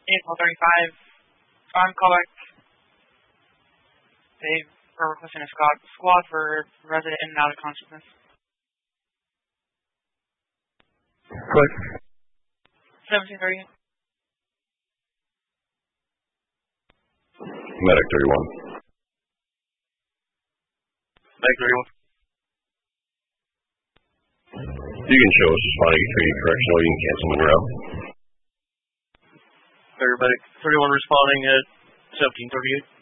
April 35. On callback. They are requesting a squad for resident in and out of consciousness. Click. 1730. Medic 31. Medic 31. You can show us responding to correctional. You can cancel when you're out. Medic 31 responding at 1738.